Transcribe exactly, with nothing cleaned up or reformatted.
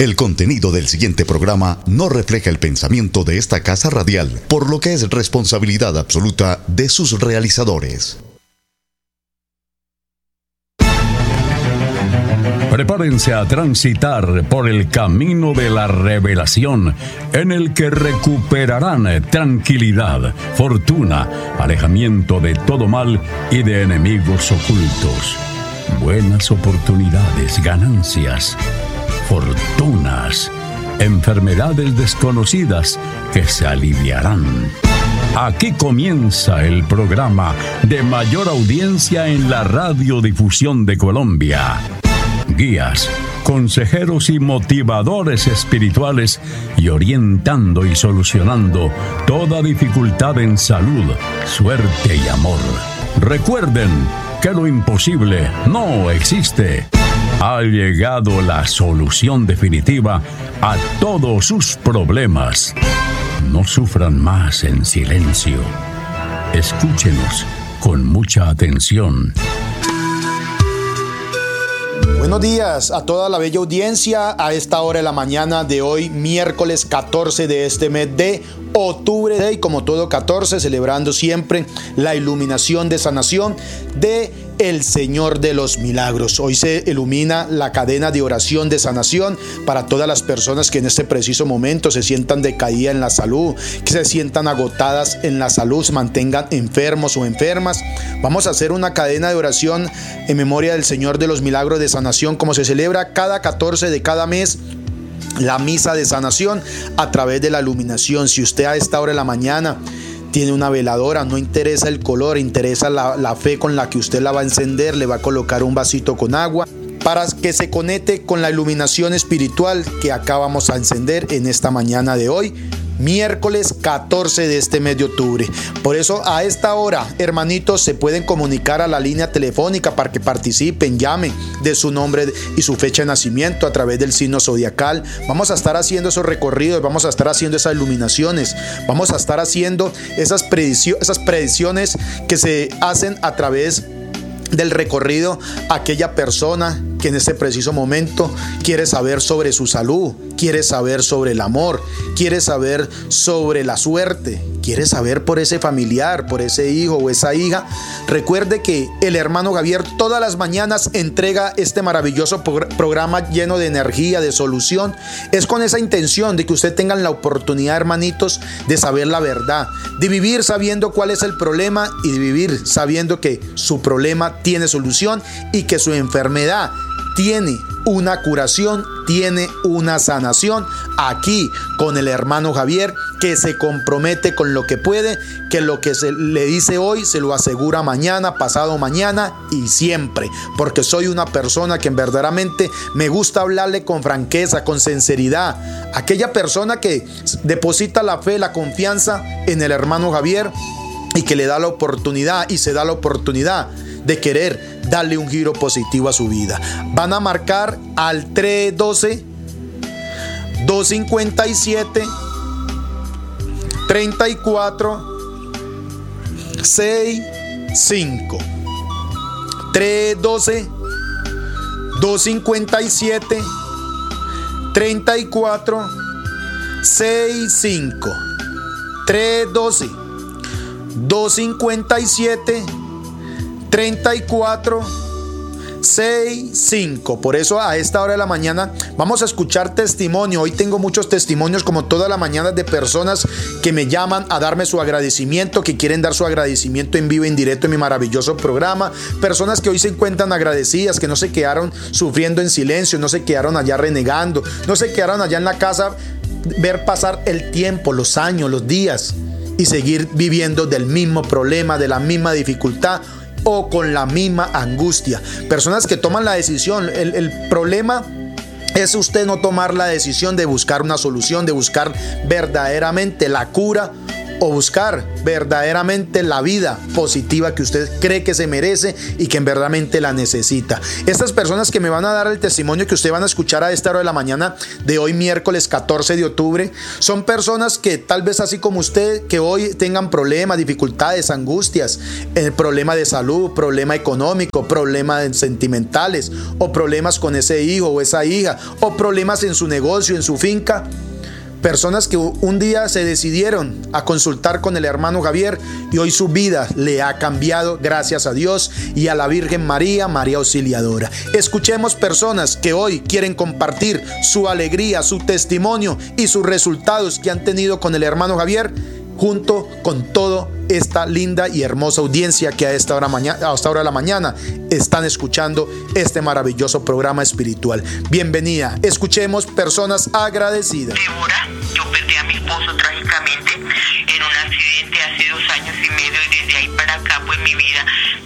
El contenido del siguiente programa no refleja el pensamiento de esta casa radial, por lo que es responsabilidad absoluta de sus realizadores. Prepárense a transitar por el camino de la revelación, en el que recuperarán tranquilidad, fortuna, alejamiento de todo mal y de enemigos ocultos, buenas oportunidades, ganancias, fortunas, enfermedades desconocidas que se aliviarán. Aquí comienza el programa de mayor audiencia en la radiodifusión de Colombia. Guías, consejeros y motivadores espirituales, y orientando y solucionando toda dificultad en salud, suerte y amor. Recuerden que lo imposible no existe. Ha llegado la solución definitiva a todos sus problemas. No sufran más en silencio. Escúchenos con mucha atención. Buenos días a toda la bella audiencia a esta hora de la mañana de hoy, miércoles catorce de este mes de octubre, y como todo catorce, celebrando siempre la iluminación de sanación de el Señor de los Milagros. Hoy se ilumina la cadena de oración de sanación para todas las personas que en este preciso momento se sientan decaídas en la salud, que se sientan agotadas en la salud, se mantengan enfermos o enfermas. Vamos a hacer una cadena de oración en memoria del Señor de los Milagros de sanación, como se celebra cada catorce de cada mes. La misa de sanación a través de la iluminación. Si usted a esta hora de la mañana tiene una veladora, no interesa el color, interesa la, la fe con la que usted la va a encender, le va a colocar un vasito con agua para que se conecte con la iluminación espiritual que acá vamos a encender en esta mañana de hoy, miércoles catorce de este mes de octubre. Por eso a esta hora, hermanitos, se pueden comunicar a la línea telefónica para que participen, llamen de su nombre y su fecha de nacimiento a través del signo zodiacal. Vamos a estar haciendo esos recorridos, vamos a estar haciendo esas iluminaciones, vamos a estar haciendo esas predicciones, esas predicciones que se hacen a través del recorrido a aquella persona que en este preciso momento quiere saber sobre su salud, quiere saber sobre el amor, quiere saber sobre la suerte, quiere saber por ese familiar, por ese hijo o esa hija. Recuerde que el hermano Javier todas las mañanas entrega este maravilloso programa lleno de energía, de solución. Es con esa intención de que usted tenga la oportunidad, hermanitos, de saber la verdad, de vivir sabiendo cuál es el problema y de vivir sabiendo que su problema tiene solución y que su enfermedad tiene una curación, tiene una sanación, aquí con el hermano Javier, que se compromete con lo que puede, que lo que se le dice hoy se lo asegura mañana, pasado mañana y siempre, porque soy una persona que verdaderamente me gusta hablarle con franqueza, con sinceridad. Aquella persona que deposita la fe, la confianza en el hermano Javier y que le da la oportunidad y se da la oportunidad de querer darle un giro positivo a su vida. Van a marcar al tres uno dos, dos cinco siete, tres cuatro seis cinco. tres uno dos, dos cinco siete, tres cuatro seis cinco. tres uno dos, dos cinco siete, treinta y cuatro sesenta y cinco. Por eso a esta hora de la mañana vamos a escuchar testimonio. Hoy tengo muchos testimonios, como todas las mañanas, de personas que me llaman a darme su agradecimiento, que quieren dar su agradecimiento en vivo, en directo en mi maravilloso programa. Personas que hoy se encuentran agradecidas, que no se quedaron sufriendo en silencio, no se quedaron allá renegando, no se quedaron allá en la casa, ver pasar el tiempo, los años, los días y seguir viviendo del mismo problema, de la misma dificultad o con la misma angustia. Personas que toman la decisión. El, el problema es usted no tomar la decisión de buscar una solución, de buscar verdaderamente la cura o buscar verdaderamente la vida positiva que usted cree que se merece y que verdaderamente la necesita. Estas personas que me van a dar el testimonio que ustedes van a escuchar a esta hora de la mañana de hoy, miércoles catorce de octubre, son personas que tal vez así como usted, que hoy tengan problemas, dificultades, angustias, el problema de salud, problema económico, problemas sentimentales o problemas con ese hijo o esa hija o problemas en su negocio, en su finca. Personas que un día se decidieron a consultar con el hermano Javier y hoy su vida le ha cambiado gracias a Dios y a la Virgen María, María Auxiliadora. Escuchemos personas que hoy quieren compartir su alegría, su testimonio y sus resultados que han tenido con el hermano Javier, junto con toda esta linda y hermosa audiencia que a esta hora, mañana, a esta hora de la mañana están escuchando este maravilloso programa espiritual. Bienvenida, escuchemos personas agradecidas. Débora, yo perdí a mi esposo trágicamente en un accidente hace dos años y medio y desde ahí para acá pues mi vida